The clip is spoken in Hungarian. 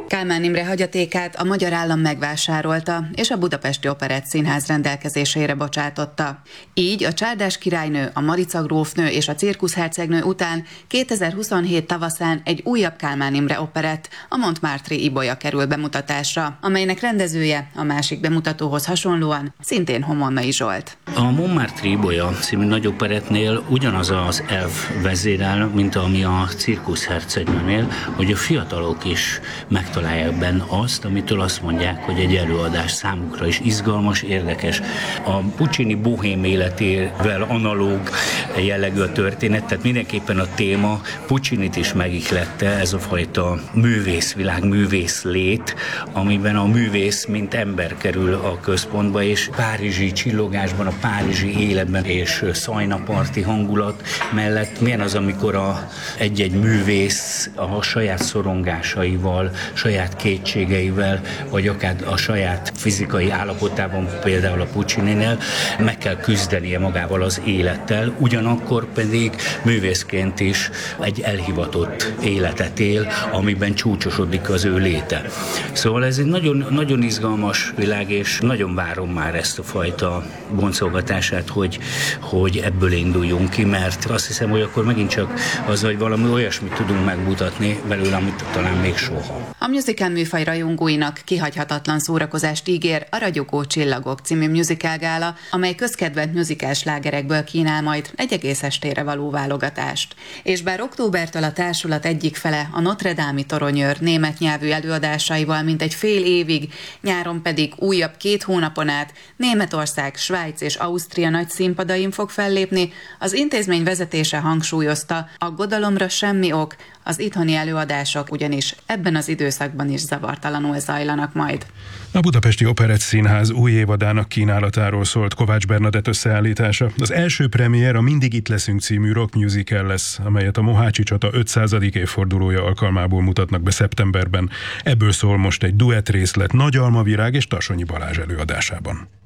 Kálmán Imre hagyatékát a magyar állam megvásárolta, és a Budapesti Operettszínház rendelkezésére bocsátotta. Így a Csárdás királynő, a Marica grófnő és a Cirkuszhercegnő után 2027 tavaszán egy újabb Kálmán Imre operett, a Montmartre-i Ibolya kerül bemutatásra, amelynek rendezője a másik bemutatóhoz hasonlóan szintén Homonnai Zsolt. A Montmartre-i Ibolya című nagy operettnél ugyanaz az elv vezérel, mint ami a Cirkuszhercegnőnél, hogy a fiatalok is megtalálják benne azt, amitől azt mondják, hogy egy előadás számukra is izgalmas, érdekes. A Puccini bohém életével analóg jellegű a történet, tehát mindenképpen a téma Puccinit is megihlette, ez a fajta művészvilág, művészlét, amiben a művész mint ember kerül a központba, és párizsi csillogásban, a párizsi életben és szajnaparti hangulat mellett milyen az, amikor egy-egy művész a saját szorongásaival, saját kétségeivel, vagy akár a saját fizikai állapotában, például a Puccininél meg kell küzdenie magával az élettel, ugyanakkor pedig művészként is egy elhivatott életet él, amiben csúcsosodik az ő léte. Szóval ez egy nagyon, nagyon izgalmas világ, és nagyon várom már ezt a fajta boncolgatását, hogy ebből induljunk ki, mert azt hiszem, hogy akkor megint csak az, hogy valami olyasmit tudunk megmutatni belőle, amit talán még soha. A musical műfaj rajongóinak kihagyhatatlan szórakozást ígér a Ragyogó Csillagok című musical gála, amely közkedvelt musical slágerekből kínál majd egy egész estére való válogatást. És bár októbertől a társulat egyik fele a Notre Dame-i toronyőr német nyelvű előadásaival mintegy fél évig, nyáron pedig újabb 2 hónapon át Németország, Svájc és Ausztria nagy színpadain fog fellépni, az intézmény vezetése hangsúlyozta, aggodalomra semmi ok, az itthoni előadások ugyanis ebben az időszakban is zavartalanul zajlanak majd. A Budapesti Operettszínház új évadának kínálatáról szólt Kovács Bernadett összeállítása. Az első premier a Mindig itt leszünk című rock musical lesz, amelyet a Mohácsi csata 500. évfordulója alkalmából mutatnak be szeptemberben. Ebből szól most egy duett részlet Nagy Almavirág és Tassonyi Balázs előadásában.